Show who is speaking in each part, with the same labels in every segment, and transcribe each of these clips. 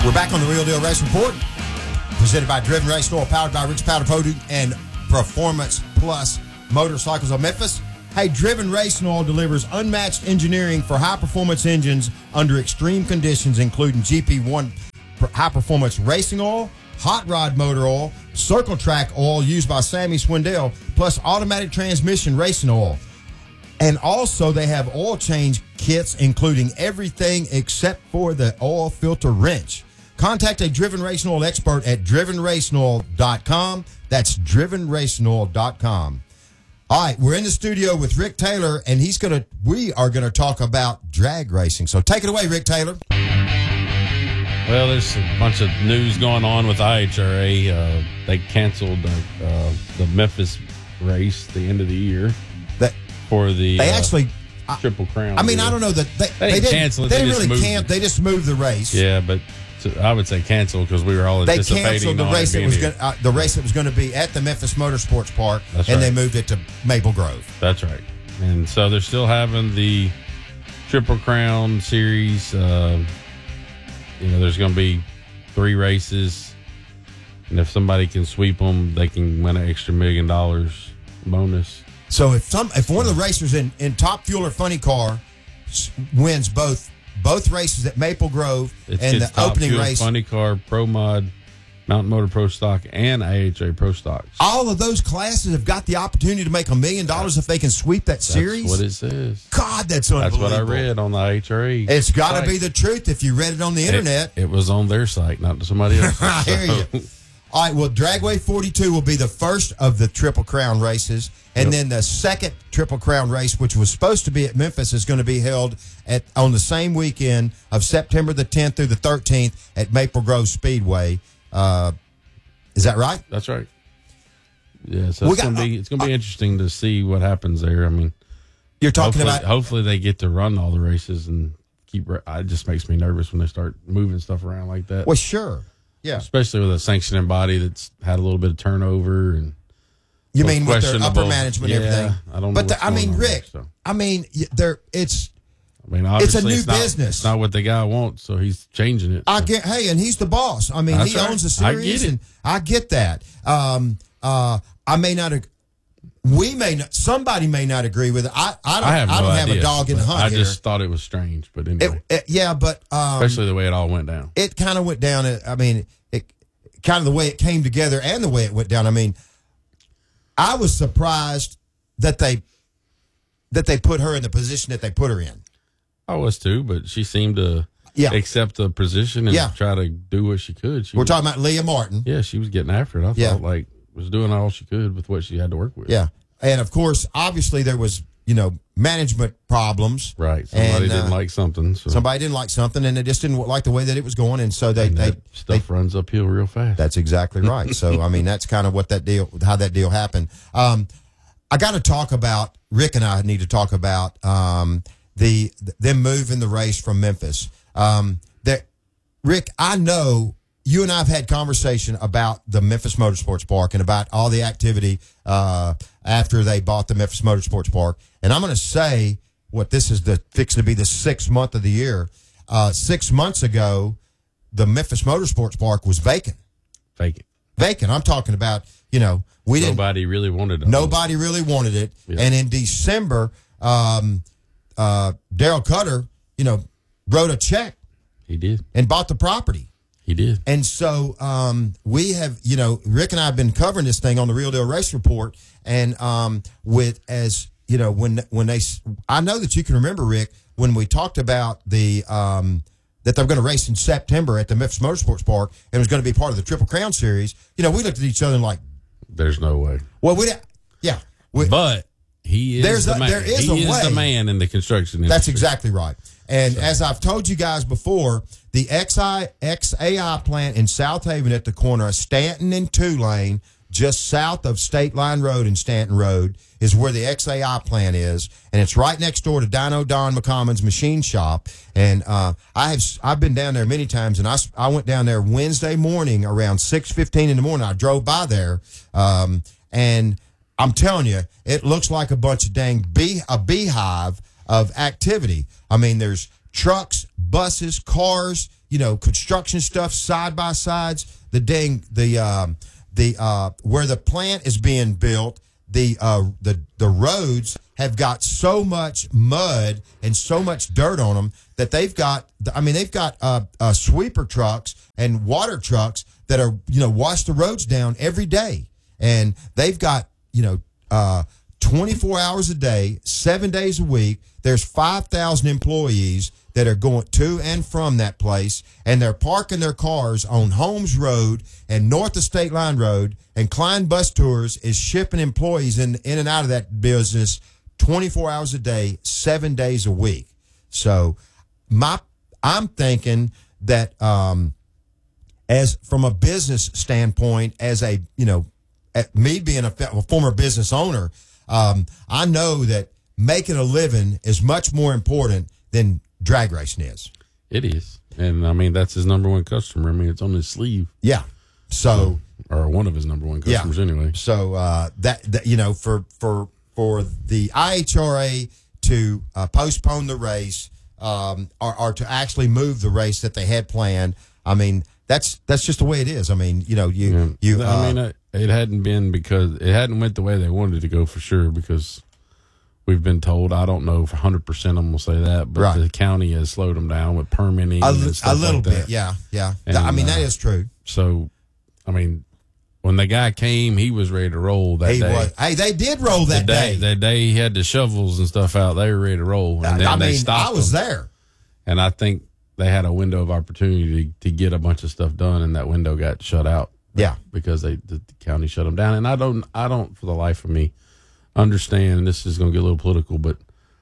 Speaker 1: We're back on the Real Deal Race Report, presented by Driven Racing Oil, powered by Rich Powder Product and Performance Plus Motorcycles of Memphis. Hey, Driven Racing Oil delivers unmatched engineering for high-performance engines under extreme conditions, including GP1 high-performance racing oil, hot rod motor oil, circle track oil used by Sammy Swindell, plus automatic transmission racing oil. And also, they have oil change kits, including everything except for the oil filter wrench. Contact a Driven Racing Oil expert at drivenracingoil.com. That's drivenracingoil.com. All right, we're in the studio with Rick Taylor, and we are going to talk about drag racing. So take it away, Rick Taylor.
Speaker 2: Well, there's a bunch of news going on with IHRA. They canceled the Memphis race the end of the year for the Triple Crown.
Speaker 1: I mean, I don't know that they didn't cancel it. They didn't really camp. They just moved the race.
Speaker 2: Yeah, but I would say cancel because we were all anticipating.
Speaker 1: They canceled the race that was going to be at the Memphis Motorsports Park, They moved it to Maple Grove.
Speaker 2: That's right. And so they're still having the Triple Crown series. There's going to be 3 races, and if somebody can sweep them, they can win an extra $1 million bonus.
Speaker 1: So if one of the racers in Top Fuel or Funny Car wins both races at Maple Grove and the
Speaker 2: Top
Speaker 1: opening
Speaker 2: Fuel,
Speaker 1: race,
Speaker 2: Funny Car, Pro Mod, Mountain Motor Pro Stock, and AHA Pro Stocks.
Speaker 1: All of those classes have got the opportunity to make $1 million if they can sweep that series.
Speaker 2: That's what it says.
Speaker 1: God, that's unbelievable.
Speaker 2: That's what I read on the AHRA.
Speaker 1: It's got to be the truth if you read it on the internet.
Speaker 2: It was on their site, not somebody else's.
Speaker 1: I hear you. All right, well, Dragway 42 will be the first of the Triple Crown races, and then the second Triple Crown race, which was supposed to be at Memphis, is going to be held on the same weekend of September the 10th through the 13th at Maple Grove Speedway. Is that right?
Speaker 2: That's right. Yeah, so it's going to be interesting to see what happens there. I mean,
Speaker 1: you're talking
Speaker 2: hopefully they get to run all the races and keep. It just makes me nervous when they start moving stuff around like that.
Speaker 1: Well, sure. Yeah,
Speaker 2: especially with a sanctioning body that's had a little bit of turnover and
Speaker 1: you mean with their upper management and everything.
Speaker 2: I don't know.
Speaker 1: But Rick, it's a new business.
Speaker 2: It's not what the guy wants, so he's changing it.
Speaker 1: And he's the boss. I mean, he owns the series, and I get that. I may not. Somebody may not agree with it. I don't have a dog in the hunt.
Speaker 2: I just thought it was strange, but anyway. Especially the way it all went down.
Speaker 1: It kind of went down. I mean, it kind of the way it came together and the way it went down. I mean, I was surprised that they put her in the position that they put her in.
Speaker 2: I was too, but she seemed to accept the position and try to do what she could.
Speaker 1: We're talking about Leah Martin.
Speaker 2: Yeah, she was getting after it. I felt like was doing all she could with what she had to work with.
Speaker 1: Yeah. And of course, obviously there was, management problems.
Speaker 2: Right. Somebody didn't like something. So.
Speaker 1: Somebody didn't like something and they just didn't like the way that it was going. And so they
Speaker 2: runs uphill real fast.
Speaker 1: That's exactly right. So, I mean, that's kind of how that deal happened. I got to talk about, Rick and I need to talk about, them moving the race from Memphis. Rick, I know you and I have had conversation about the Memphis Motorsports Park and about all the activity after they bought the Memphis Motorsports Park. And I'm going to say this is fixing to be the 6th month of the year. 6 months ago, the Memphis Motorsports Park was vacant. Vacant. I'm talking about,
Speaker 2: nobody really wanted it.
Speaker 1: Nobody really wanted it. Yeah. And in December, Daryl Cutter, wrote a check.
Speaker 2: He did.
Speaker 1: And bought the property.
Speaker 2: He did.
Speaker 1: And so we have, Rick and I have been covering this thing on the Real Deal Race Report. And I know that you can remember, Rick, when we talked about that they're going to race in September at the Memphis Motorsports Park and it was going to be part of the Triple Crown Series, we looked at each other and like,
Speaker 2: there's no way.
Speaker 1: Well,
Speaker 2: but he is the man.
Speaker 1: There is
Speaker 2: he is the man in the construction industry.
Speaker 1: That's exactly right. And as I've told you guys before, the XAI plant in South Haven at the corner of Stanton and Tulane, just south of State Line Road and Stanton Road, is where the XAI plant is. And it's right next door to Dino Don McCommon's machine shop. And I've been down there many times, and I went down there Wednesday morning around 6:15 in the morning. I drove by there, and I'm telling you, it looks like a bunch of a beehive of activity. I mean, there's trucks, buses, cars, construction stuff, side by sides. Where the plant is being built, the roads have got so much mud and so much dirt on them that they've got sweeper trucks and water trucks that are wash the roads down every day, and they've got 24 hours a day, 7 days a week. There's 5,000 employees that are going to and from that place, and they're parking their cars on Holmes Road and north of State Line Road, and Klein Bus Tours is shipping employees in and out of that business 24 hours a day, 7 days a week. So I'm thinking that as from a business standpoint, as me being a former business owner, I know that making a living is much more important than drag racing is.
Speaker 2: It is. And I mean, that's his number one customer. I mean, it's on his sleeve.
Speaker 1: Yeah. So
Speaker 2: or one of his number one customers anyway.
Speaker 1: So for the IHRA to postpone the race or to actually move the race that they had planned, I mean, that's just the way it is. I mean,
Speaker 2: it hadn't been because it hadn't went the way they wanted it to go for sure, because we've been told, I don't know for 100% I'm going to say that, but the county has slowed them down with permitting and stuff
Speaker 1: a little
Speaker 2: like
Speaker 1: bit.
Speaker 2: that.
Speaker 1: Yeah.
Speaker 2: And,
Speaker 1: I mean, that is true.
Speaker 2: So, I mean, when the guy came, he was ready to roll that day.
Speaker 1: Hey, they did roll that day.
Speaker 2: That day he had the shovels and stuff out. They were ready to roll. And then they stopped.
Speaker 1: I was there.
Speaker 2: And I think they had a window of opportunity to get a bunch of stuff done, and that window got shut out.
Speaker 1: Yeah.
Speaker 2: Because the county shut them down. And I don't for the life of me understand, and this is going to get a little political, but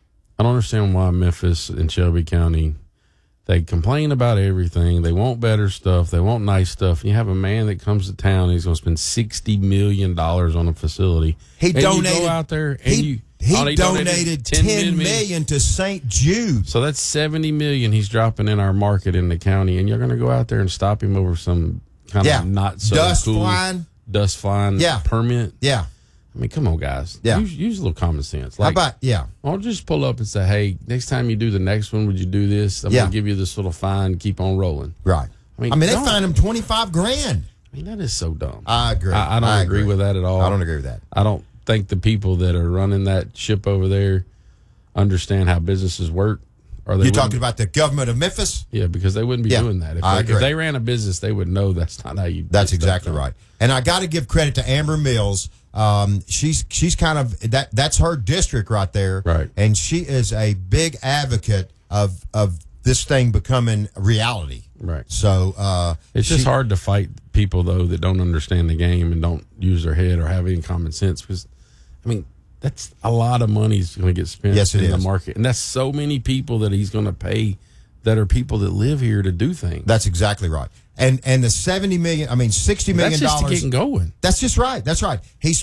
Speaker 2: I don't understand why Memphis and Shelby County, they complain about everything. They want better stuff. They want nice stuff. You have a man that comes to town, and he's going to spend $60 million on a facility.
Speaker 1: He donated.
Speaker 2: You go out there and
Speaker 1: he donated $10 million to St. Jude.
Speaker 2: So that's $70 million he's dropping in our market in the county, and you're going to go out there and stop him over some kind of not so dust flying permit.
Speaker 1: Yeah.
Speaker 2: I mean, come on, guys.
Speaker 1: Yeah.
Speaker 2: Use a little common sense.
Speaker 1: How about,
Speaker 2: I'll just pull up and say, hey, next time you do the next one, would you do this? I'm going to give you this little fine, keep on rolling.
Speaker 1: Right. I mean they fined him $25,000.
Speaker 2: I mean, that is so dumb.
Speaker 1: I agree.
Speaker 2: I don't agree with that at all.
Speaker 1: I don't agree with that.
Speaker 2: I don't think the people that are running that ship over there understand how businesses work.
Speaker 1: You're talking about the government of Memphis?
Speaker 2: Yeah, because they wouldn't be doing that. If they ran a business, they would know that's not how you.
Speaker 1: That's exactly right. And I got to give credit to Amber Mills. She's kind of that's her district right there.
Speaker 2: Right.
Speaker 1: And she is a big advocate of this thing becoming reality.
Speaker 2: Right.
Speaker 1: So
Speaker 2: it's just hard to fight people though that don't understand the game and don't use their head or have any common sense, because I mean, that's a lot of money is going to get spent in the market. And that's so many people that he's going to pay that are people that live here to do things.
Speaker 1: That's exactly right. And the $60 million.
Speaker 2: That's just to get going.
Speaker 1: That's just right. That's right. He's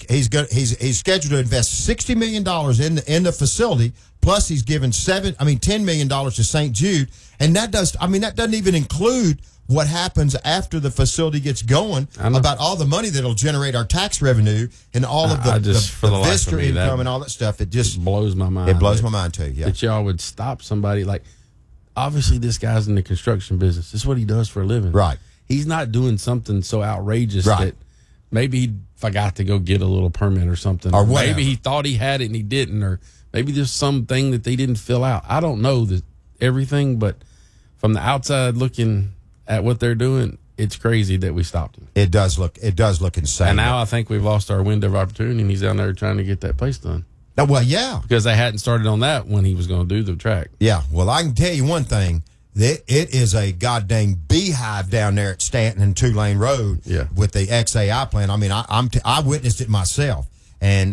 Speaker 1: scheduled to invest $60 million in the facility. Plus, he's given $10 million to St. Jude, and that doesn't even include what happens after the facility gets going, about all the money that'll generate our tax revenue and all of the Vista income and all that stuff. It just
Speaker 2: blows my mind.
Speaker 1: It blows my mind too. Yeah,
Speaker 2: that y'all would stop somebody like. Obviously, this guy's in the construction business. This is what he does for a living.
Speaker 1: Right.
Speaker 2: He's not doing something so outrageous that maybe he forgot to go get a little permit or something.
Speaker 1: Or
Speaker 2: maybe he thought he had it and he didn't. Or maybe there's something that they didn't fill out. I don't know everything, but from the outside looking at what they're doing, it's crazy that we stopped him.
Speaker 1: It does look insane.
Speaker 2: And now I think we've lost our window of opportunity, and he's down there trying to get that place done.
Speaker 1: Well, yeah.
Speaker 2: Because they hadn't started on that when he was going to do the track.
Speaker 1: Yeah. Well, I can tell you one thing. It is a goddamn beehive down there at Stanton and Tulane Road with the XAI plant. I mean, I witnessed it myself. And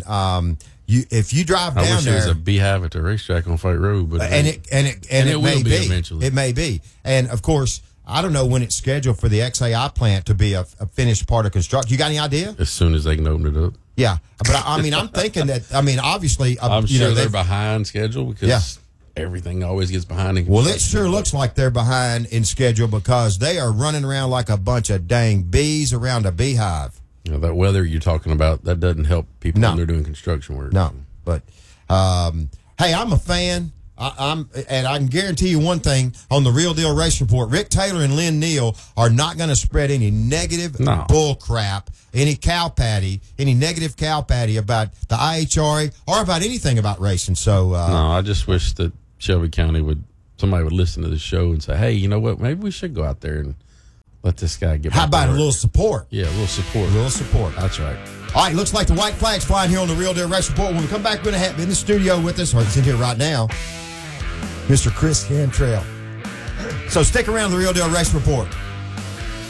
Speaker 1: if you drive down there. I wish
Speaker 2: there was a beehive at the racetrack on Fight Road. But it may be eventually.
Speaker 1: It may be. And, of course, I don't know when it's scheduled for the XAI plant to be a finished part of construction. You got any idea?
Speaker 2: As soon as they can open it up.
Speaker 1: Yeah, but I mean, I'm thinking that. I mean, obviously,
Speaker 2: I'm sure they're behind schedule because everything always gets behind.
Speaker 1: Well, it sure looks like they're behind in schedule because they are running around like a bunch of dang bees around a beehive.
Speaker 2: That weather you're talking about, that doesn't help people when they're doing construction work.
Speaker 1: No, but hey, I'm a fan. And I can guarantee you one thing on the Real Deal Race Report: Rick Taylor and Lynn Neal are not going to spread any negative bull crap, any negative cow patty about the IHRA or about anything about racing. So
Speaker 2: no, I just wish that Shelby County somebody would listen to the show and say, hey, you know what? Maybe we should go out there and let this guy get.
Speaker 1: How about a little support?
Speaker 2: Yeah, a little support.
Speaker 1: A little support.
Speaker 2: That's right.
Speaker 1: All right, looks like the white flag's flying here on the Real Deal Race Report. When we come back, we're going to have in the studio with us, or he's in here right now, Mr. Chris Cantrell. So stick around the Real Deal Race Report.